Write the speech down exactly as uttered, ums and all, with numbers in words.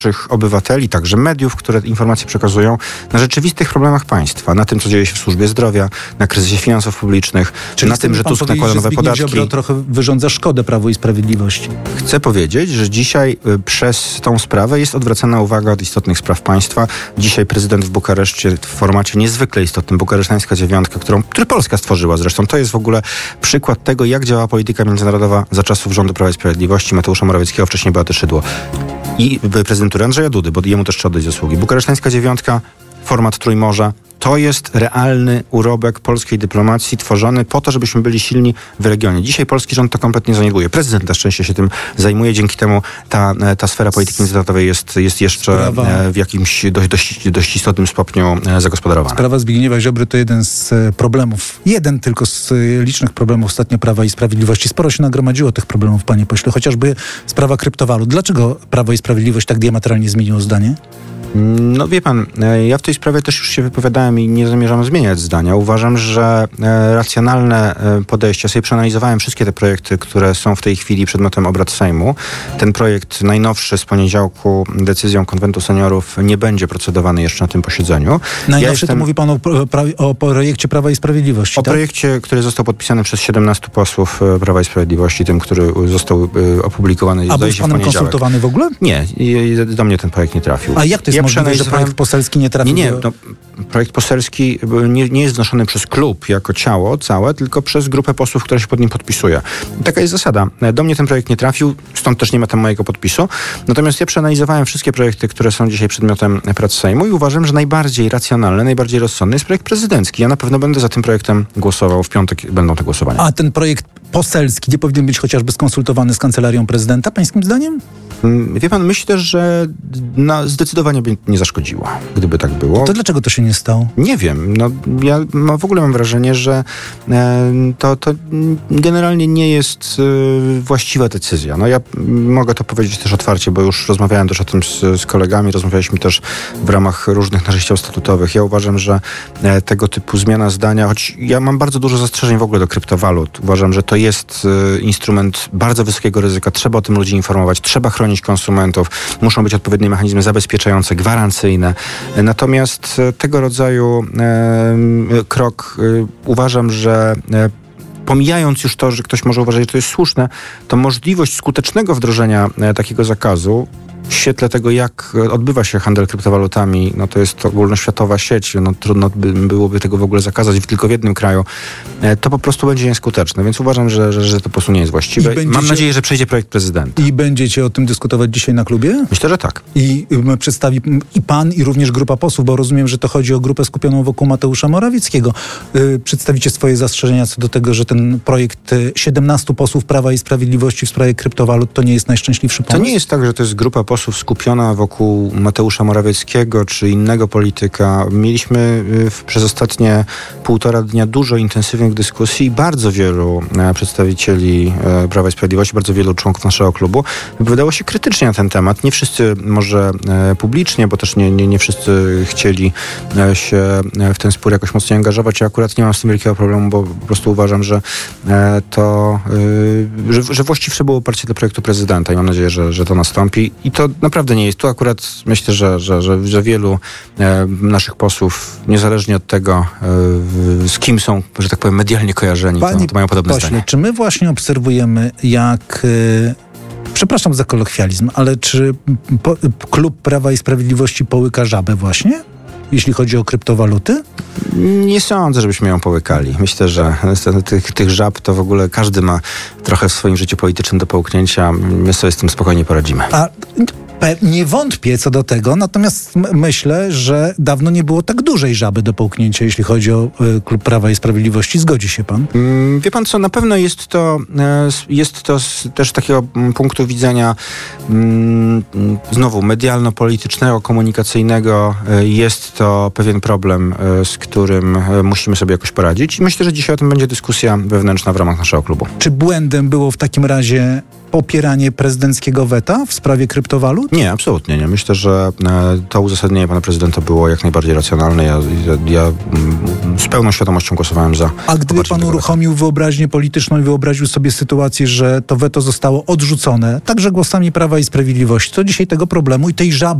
obywateli, także mediów, które informacje przekazują, na rzeczywistych problemach państwa, na tym, co dzieje się w służbie zdrowia, na kryzysie finansów publicznych, Czyli na tym, że Tusk nakłada nowe podatki. Ziobro trochę wyrządza szkodę Prawu i Sprawiedliwości. Chcę powiedzieć, że dzisiaj y, przez tą sprawę jest odwracana uwaga od istotnych spraw państwa. Dzisiaj prezydent w Bukareszcie w formacie niezwykle istotnym, bukaresztańska dziewiątka, którą, który Polska stworzyła zresztą, to jest w ogóle przykład tego, jak działa polityka międzynarodowa za czasów rządu Prawa i Sprawiedliwości, Mateusza Morawieckiego, wcześniej Beaty Szydło i prezydentury Andrzeja Dudy, bo jemu też trzeba oddać zasługi. Bukaresztańska dziewiątka, format Trójmorza, to jest realny urobek polskiej dyplomacji tworzony po to, żebyśmy byli silni w regionie. Dzisiaj polski rząd to kompletnie zaneguje. Prezydent na szczęście się tym zajmuje. Dzięki temu ta, ta sfera polityki międzynarodowej jest, jest jeszcze Sprawa... w jakimś dość, dość, dość istotnym stopniu zagospodarowana. Sprawa Zbigniewa Ziobry to jeden z problemów, jeden tylko z licznych problemów ostatnio Prawa i Sprawiedliwości. Sporo się nagromadziło tych problemów, panie pośle, chociażby sprawa kryptowalut. Dlaczego Prawo i Sprawiedliwość tak diametralnie zmieniło zdanie? No wie pan, ja w tej sprawie też już się wypowiadałem i nie zamierzam zmieniać zdania. Uważam, że racjonalne podejście, ja sobie przeanalizowałem wszystkie te projekty, które są w tej chwili przedmiotem obrad Sejmu. Ten projekt najnowszy z poniedziałku decyzją Konwentu Seniorów nie będzie procedowany jeszcze na tym posiedzeniu. Najnowszy ja jestem... to mówi pan o, pra- o projekcie Prawa i Sprawiedliwości, O tak? projekcie, który został podpisany przez siedemnastu posłów Prawa i Sprawiedliwości, tym, który został opublikowany. A był z panem konsultowany w ogóle? Nie, do mnie ten projekt nie trafił. A jak to jest ja możliwe, że projekt poselski nie trafił? Nie, nie. No, projekt poselski nie, nie jest wnoszony przez klub jako ciało całe, tylko przez grupę posłów, która się pod nim podpisuje. Taka jest zasada. Do mnie ten projekt nie trafił, stąd też nie ma tam mojego podpisu. Natomiast ja przeanalizowałem wszystkie projekty, które są dzisiaj przedmiotem prac Sejmu i uważam, że najbardziej racjonalny, najbardziej rozsądny jest projekt prezydencki. Ja na pewno będę za tym projektem głosował. W piątek będą te głosowania. A ten projekt poselski nie powinien być chociażby skonsultowany z Kancelarią Prezydenta, pańskim zdaniem? Wie pan, myślę, że na zdecydowanie by nie zaszkodziło, gdyby tak było. To dlaczego to się nie stało? Nie wiem. No, ja ma, w ogóle mam wrażenie, że e, to, to generalnie nie jest e, właściwa decyzja. No ja mogę to powiedzieć też otwarcie, bo już rozmawiałem też o tym z, z kolegami, rozmawialiśmy też w ramach różnych naszych ciał statutowych. Ja uważam, że e, tego typu zmiana zdania, choć ja mam bardzo dużo zastrzeżeń w ogóle do kryptowalut. Uważam, że to jest e, instrument bardzo wysokiego ryzyka. Trzeba o tym ludzi informować, trzeba chronić konsumentów. Muszą być odpowiednie mechanizmy zabezpieczające, gwarancyjne. Natomiast tego rodzaju e, krok e, uważam, że e, pomijając już to, że ktoś może uważać, że to jest słuszne, to możliwość skutecznego wdrożenia e, takiego zakazu w świetle tego, jak odbywa się handel kryptowalutami, no to jest ogólnoświatowa sieć, no trudno by, byłoby tego w ogóle zakazać w tylko w jednym kraju, to po prostu będzie nieskuteczne, więc uważam, że, że, że to po prostu nie jest właściwe. Będziecie... Mam nadzieję, że przejdzie projekt prezydenta. I będziecie o tym dyskutować dzisiaj na klubie? Myślę, że tak. I przedstawi i pan, i również grupa posłów, bo rozumiem, że to chodzi o grupę skupioną wokół Mateusza Morawieckiego. Yy, przedstawicie swoje zastrzeżenia co do tego, że ten projekt siedemnastu posłów Prawa i Sprawiedliwości w sprawie kryptowalut to nie jest najszczęśliwszy pomysł? To nie jest tak, że to jest grupa posłów skupiona wokół Mateusza Morawieckiego czy innego polityka. Mieliśmy w, przez ostatnie półtora dnia dużo intensywnych dyskusji i bardzo wielu e, przedstawicieli e, Prawa i Sprawiedliwości, bardzo wielu członków naszego klubu wypowiadało się krytycznie na ten temat. Nie wszyscy może e, publicznie, bo też nie, nie, nie wszyscy chcieli e, się w ten spór jakoś mocniej angażować. Ja akurat nie mam z tym wielkiego problemu, bo po prostu uważam, że e, to, e, że, że właściwsze było poparcie dla projektu prezydenta i mam nadzieję, że, że to nastąpi. I to naprawdę nie jest. Tu akurat myślę, że, że, że, że wielu e, naszych posłów, niezależnie od tego, e, z kim są, że tak powiem, medialnie kojarzeni, to, to mają podobne pośle, zdanie. Czy my właśnie obserwujemy, jak... E, przepraszam za kolokwializm, ale czy po, klub Prawa i Sprawiedliwości połyka żabę właśnie? Jeśli chodzi o kryptowaluty? Nie sądzę, żebyśmy ją połykali. Myślę, że tych, tych żab to w ogóle każdy ma trochę w swoim życiu politycznym do połknięcia. My sobie z tym spokojnie poradzimy. A nie wątpię co do tego, natomiast m- myślę, że dawno nie było tak dużej żaby do połknięcia, jeśli chodzi o y, klub Prawa i Sprawiedliwości. Zgodzi się pan? Mm, wie pan co, na pewno jest to, jest to z też z takiego punktu widzenia mm, znowu medialno-politycznego, komunikacyjnego. Jest to pewien problem, z którym musimy sobie jakoś poradzić. I myślę, że dzisiaj o tym będzie dyskusja wewnętrzna w ramach naszego klubu. Czy błędem było w takim razie popieranie prezydenckiego weta w sprawie kryptowalut? Nie, absolutnie nie. Myślę, że to uzasadnienie pana prezydenta było jak najbardziej racjonalne. Ja, ja, ja z pełną świadomością głosowałem za. A gdyby pan uruchomił wyobraźnię polityczną i wyobraził sobie sytuację, że to weto zostało odrzucone, także głosami Prawa i Sprawiedliwości, to dzisiaj tego problemu i tej żaby